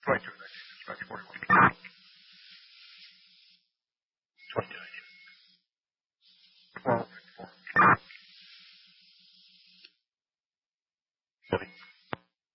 22 in that case. It's 41. 29. 12, 4. 7.